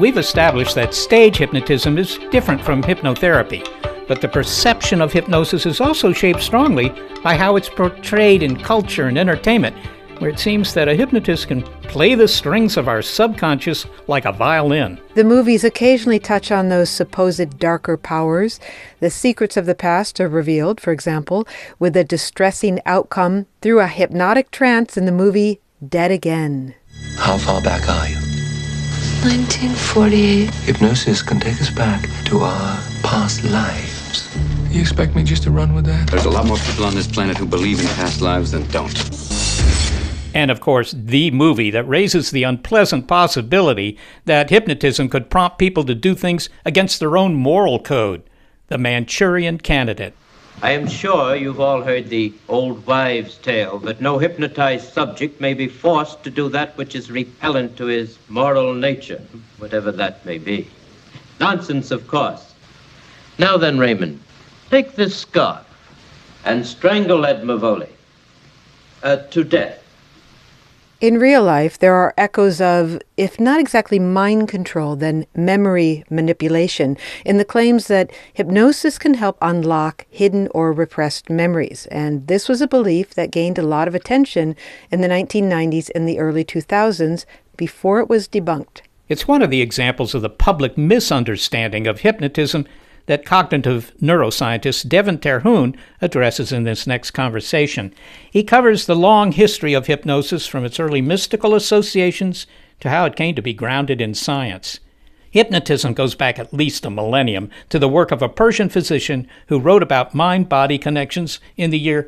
We've established that stage hypnotism is different from hypnotherapy, but the perception of hypnosis is also shaped strongly by how it's portrayed in culture and entertainment, where it seems that a hypnotist can play the strings of our subconscious like a violin. The movies occasionally touch on those supposed darker powers. The secrets of the past are revealed, for example, with a distressing outcome through a hypnotic trance in the movie Dead Again. How far back are you? 1948. Hypnosis can take us back to our past lives. You expect me just to run with that? There's a lot more people on this planet who believe in past lives than don't. And of course, the movie that raises the unpleasant possibility that hypnotism could prompt people to do things against their own moral code, The Manchurian Candidate. I am sure you've all heard the old wives' tale that no hypnotized subject may be forced to do that which is repellent to his moral nature, whatever that may be. Nonsense, of course. Now then, Raymond, take this scarf and strangle Ed Mavoli to death. In real life, there are echoes of, if not exactly mind control, then memory manipulation, in the claims that hypnosis can help unlock hidden or repressed memories. And this was a belief that gained a lot of attention in the 1990s and the early 2000s before it was debunked. It's one of the examples of the public misunderstanding of hypnotism that cognitive neuroscientist Devin Terhune addresses in this next conversation. He covers the long history of hypnosis from its early mystical associations to how it came to be grounded in science. Hypnotism goes back at least a millennium to the work of a Persian physician who wrote about mind-body connections in the year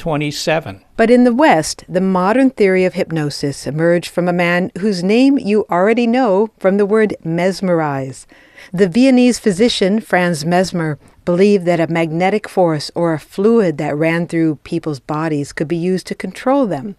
1027. But in the West, the modern theory of hypnosis emerged from a man whose name you already know from the word mesmerize. The Viennese physician, Franz Mesmer, believed that a magnetic force or a fluid that ran through people's bodies could be used to control them.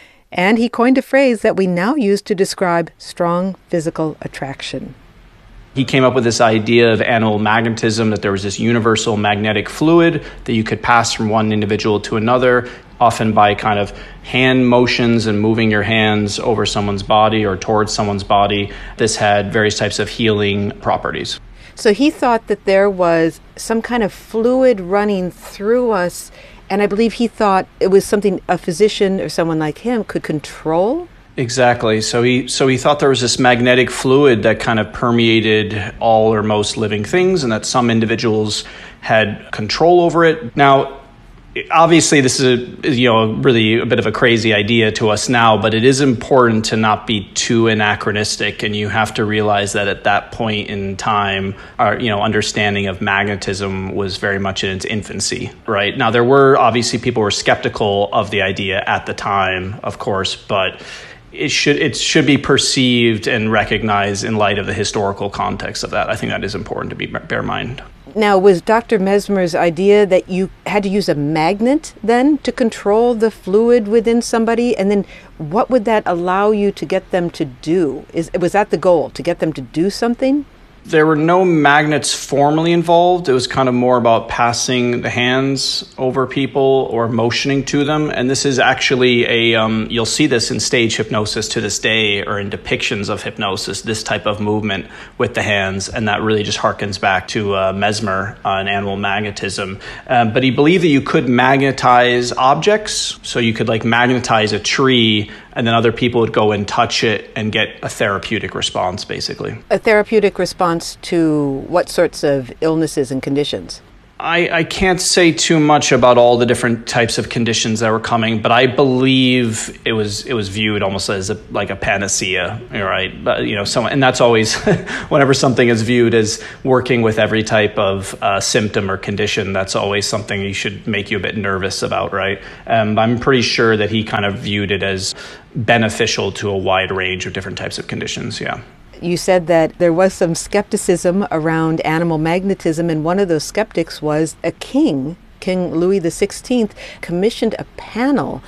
And he coined a phrase that we now use to describe strong physical attraction. He came up with this idea of animal magnetism, that there was this universal magnetic fluid that you could pass from one individual to another, often by kind of hand motions and moving your hands over someone's body or towards someone's body. This had various types of healing properties. So he thought that there was some kind of fluid running through us, and I believe he thought it was something a physician or someone like him could control. Exactly. So he thought there was this magnetic fluid that kind of permeated all or most living things, and that some individuals had control over it. Now, obviously, this is really a bit of a crazy idea to us now, but it is important to not be too anachronistic, and you have to realize that at that point in time, our understanding of magnetism was very much in its infancy. Right now, there were obviously people who were skeptical of the idea at the time, of course, but it should be perceived and recognized in light of the historical context of that. I think that is important to bear in mind. Now, was Dr. Mesmer's idea that you had to use a magnet then to control the fluid within somebody? And then what would that allow you to get them to do? Was that the goal, to get them to do something? There were no magnets formally involved. It was kind of more about passing the hands over people or motioning to them. And this is actually you'll see this in stage hypnosis to this day, or in depictions of hypnosis, this type of movement with the hands. And that really just harkens back to Mesmer and animal magnetism. But he believed that you could magnetize objects. So you could magnetize a tree, and then other people would go and touch it and get a therapeutic response, basically. A therapeutic response to what sorts of illnesses and conditions? I can't say too much about all the different types of conditions that were coming, but I believe it was viewed almost as a panacea, right? But and that's always whenever something is viewed as working with every type of symptom or condition, that's always something you should make you a bit nervous about, right? I'm pretty sure that he kind of viewed it as beneficial to a wide range of different types of conditions. Yeah. You said that there was some skepticism around animal magnetism, and one of those skeptics was a king. King Louis XVI commissioned a panel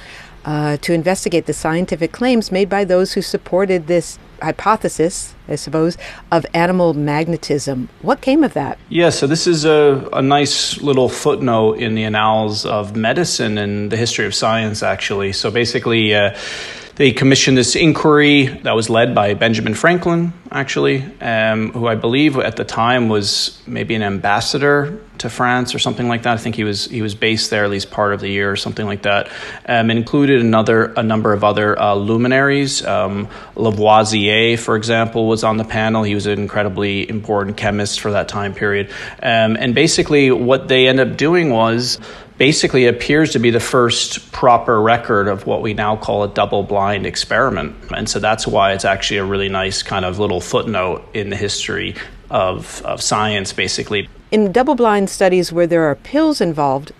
to investigate the scientific claims made by those who supported this hypothesis, I suppose, of animal magnetism. What came of that? Yeah, so this is a nice little footnote in the annals of medicine and the history of science, actually. So basically, They commissioned this inquiry that was led by Benjamin Franklin, actually, who I believe at the time was maybe an ambassador to France or something like that. I think he was based there at least part of the year or something like that. Included a number of other luminaries. Lavoisier, for example, was on the panel. He was an incredibly important chemist for that time period. And basically what they ended up doing was basically appears to be the first proper record of what we now call a double-blind experiment. And so that's why it's actually a really nice kind of little footnote in the history of science, basically. In double-blind studies where there are pills involved,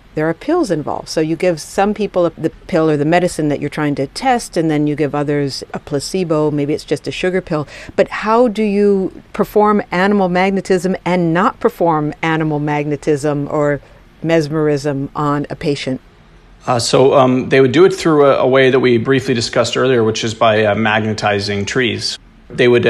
So you give some people the pill or the medicine that you're trying to test, and then you give others a placebo. Maybe it's just a sugar pill. But how do you perform animal magnetism and not perform animal magnetism or mesmerism on a patient? So they would do it through a way that we briefly discussed earlier, which is by magnetizing trees. They would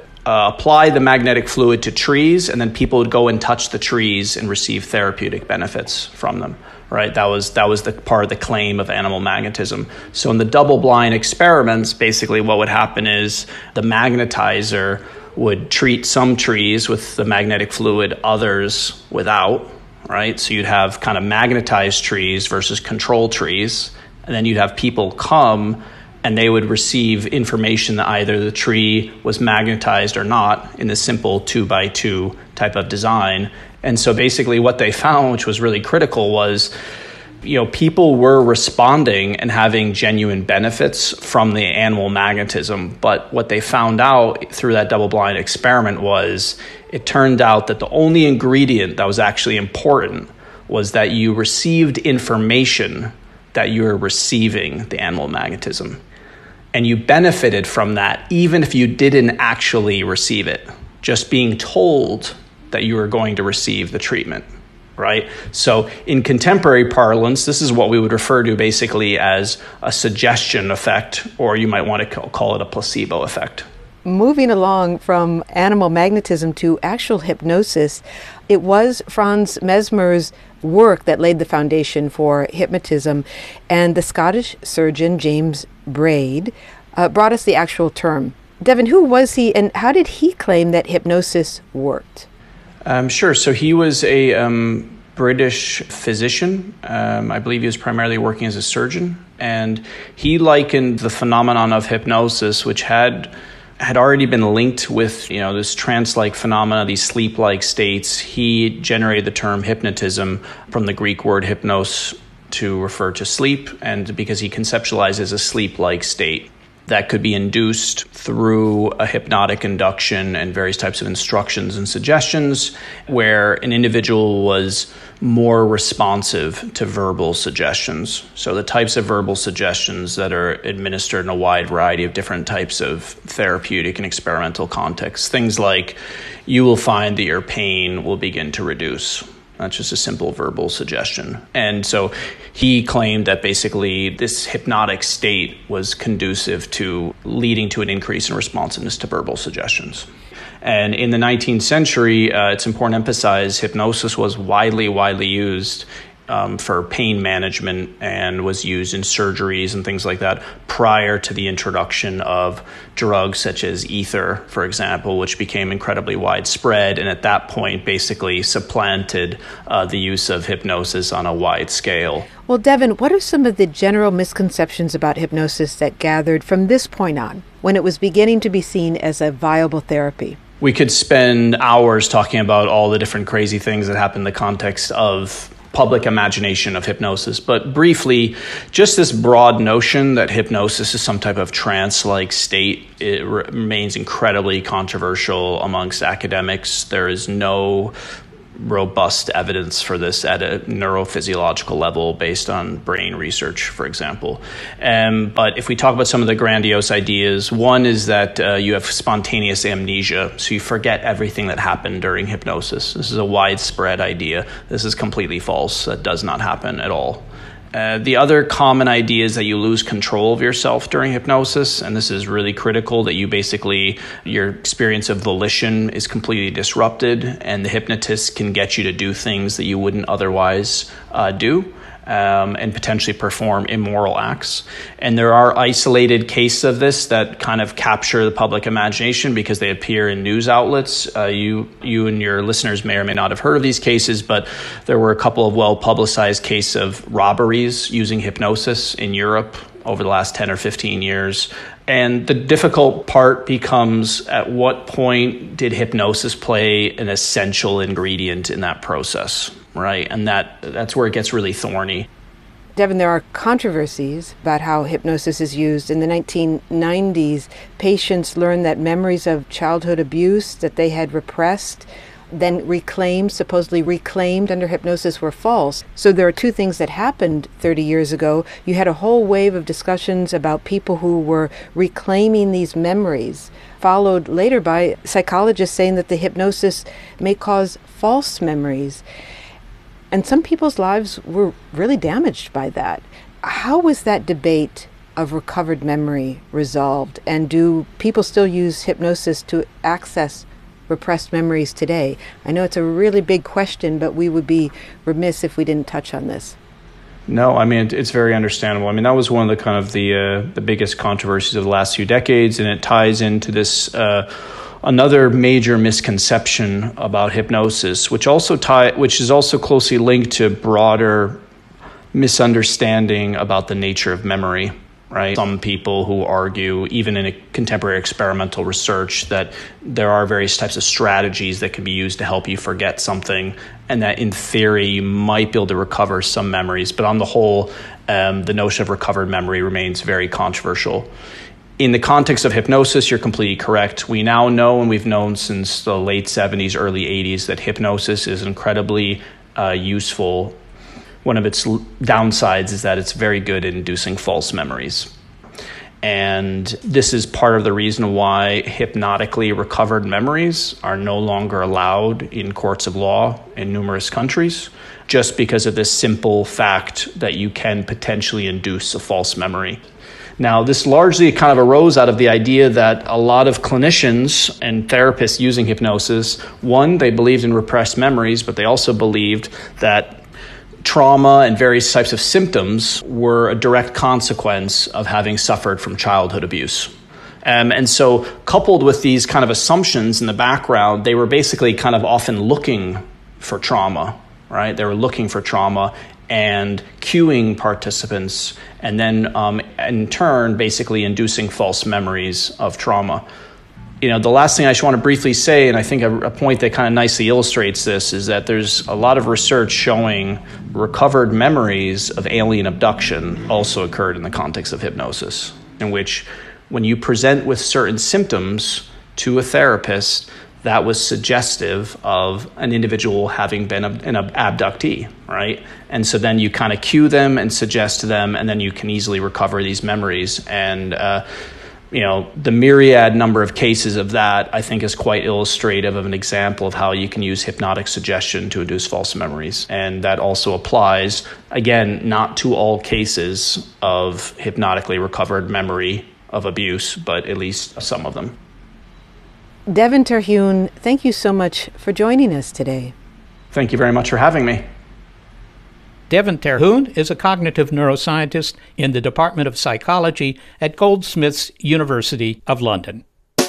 apply the magnetic fluid to trees, and then people would go and touch the trees and receive therapeutic benefits from them. Right, that was the part of the claim of animal magnetism. So in the double-blind experiments, basically what would happen is the magnetizer would treat some trees with the magnetic fluid, others without. Right, so you'd have kind of magnetized trees versus control trees, and then you'd have people come and they would receive information that either the tree was magnetized or not in the simple 2x2 type of design. And so basically what they found, which was really critical, was people were responding and having genuine benefits from the animal magnetism. But what they found out through that double-blind experiment was it turned out that the only ingredient that was actually important was that you received information that you were receiving the animal magnetism. And you benefited from that even if you didn't actually receive it, just being told that you were going to receive the treatment. Right? So in contemporary parlance, this is what we would refer to basically as a suggestion effect, or you might want to call it a placebo effect. Moving along from animal magnetism to actual hypnosis, it was Franz Mesmer's work that laid the foundation for hypnotism, and the Scottish surgeon James Braid brought us the actual term. Devin, who was he, and how did he claim that hypnosis worked? Sure. So he was a British physician. I believe he was primarily working as a surgeon. And he likened the phenomenon of hypnosis, which had already been linked with this trance-like phenomena, these sleep-like states. He generated the term hypnotism from the Greek word hypnos to refer to sleep, and because he conceptualizes a sleep-like state that could be induced through a hypnotic induction and various types of instructions and suggestions, where an individual was more responsive to verbal suggestions. So the types of verbal suggestions that are administered in a wide variety of different types of therapeutic and experimental contexts. Things like, you will find that your pain will begin to reduce. That's just a simple verbal suggestion. And so he claimed that basically this hypnotic state was conducive to leading to an increase in responsiveness to verbal suggestions. And in the 19th century, it's important to emphasize hypnosis was widely used for pain management and was used in surgeries and things like that prior to the introduction of drugs such as ether, for example, which became incredibly widespread and at that point basically supplanted the use of hypnosis on a wide scale. Well, Devin, what are some of the general misconceptions about hypnosis that gathered from this point on, when it was beginning to be seen as a viable therapy? We could spend hours talking about all the different crazy things that happen in the context of public imagination of hypnosis. But briefly, just this broad notion that hypnosis is some type of trance-like state, it remains incredibly controversial amongst academics. There is no robust evidence for this at a neurophysiological level based on brain research, for example. But if we talk about some of the grandiose ideas, one is that you have spontaneous amnesia, so you forget everything that happened during hypnosis. This is a widespread idea. This is completely false. That does not happen at all. The other common idea is that you lose control of yourself during hypnosis, and this is really critical, that you basically, your experience of volition is completely disrupted, and the hypnotist can get you to do things that you wouldn't otherwise do. and potentially perform immoral acts. And there are isolated cases of this that kind of capture the public imagination because they appear in news outlets. You and your listeners may or may not have heard of these cases, but there were a couple of well-publicized cases of robberies using hypnosis in Europe over the last 10 or 15 years. And the difficult part becomes, at what point did hypnosis play an essential ingredient in that process, right? And that's where it gets really thorny. Devin, there are controversies about how hypnosis is used. In the 1990s, patients learned that memories of childhood abuse that they had repressed, then supposedly reclaimed under hypnosis, were false. So there are two things that happened 30 years ago. You had a whole wave of discussions about people who were reclaiming these memories, followed later by psychologists saying that the hypnosis may cause false memories. And some people's lives were really damaged by that. How was that debate of recovered memory resolved? And do people still use hypnosis to access repressed memories today? I know it's a really big question, but we would be remiss if we didn't touch on this. No, I mean, it's very understandable. I mean, that was one of the kind of the biggest controversies of the last few decades, and it ties into this another major misconception about hypnosis, which is also closely linked to broader misunderstanding about the nature of memory. Right? Some people who argue, even in a contemporary experimental research, that there are various types of strategies that can be used to help you forget something, and that in theory you might be able to recover some memories. But on the whole, the notion of recovered memory remains very controversial. In the context of hypnosis, you're completely correct. We now know, and we've known since the late 70s, early 80s, that hypnosis is incredibly useful. One of its downsides is that it's very good at inducing false memories. And this is part of the reason why hypnotically recovered memories are no longer allowed in courts of law in numerous countries, just because of this simple fact that you can potentially induce a false memory. Now, this largely kind of arose out of the idea that a lot of clinicians and therapists using hypnosis, one, they believed in repressed memories, but they also believed that trauma and various types of symptoms were a direct consequence of having suffered from childhood abuse. And so coupled with these kind of assumptions in the background, they were basically kind of often looking for trauma, right? They were looking for trauma and cueing participants, and then in turn basically inducing false memories of trauma. You know, the last thing I just want to briefly say, and I think a point that kind of nicely illustrates this, is that there's a lot of research showing recovered memories of alien abduction also occurred in the context of hypnosis, in which when you present with certain symptoms to a therapist, that was suggestive of an individual having been an abductee, right? And so then you kind of cue them and suggest to them, and then you can easily recover these memories. And the myriad number of cases of that, I think, is quite illustrative of an example of how you can use hypnotic suggestion to induce false memories. And that also applies, again, not to all cases of hypnotically recovered memory of abuse, but at least some of them. Devin Terhune, thank you so much for joining us today. Thank you very much for having me. Devin Terhune is a cognitive neuroscientist in the Department of Psychology at Goldsmiths, University of London.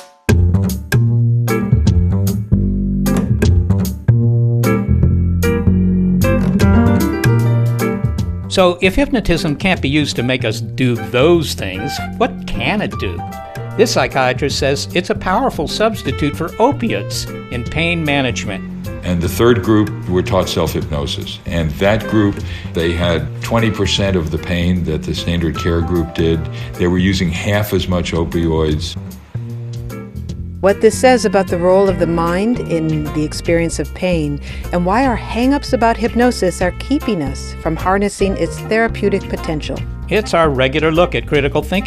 So, if hypnotism can't be used to make us do those things, what can it do? This psychiatrist says it's a powerful substitute for opiates in pain management. And the third group were taught self-hypnosis. And that group, they had 20% of the pain that the standard care group did. They were using half as much opioids. What this says about the role of the mind in the experience of pain, and why our hang-ups about hypnosis are keeping us from harnessing its therapeutic potential. It's our regular look at critical thinking.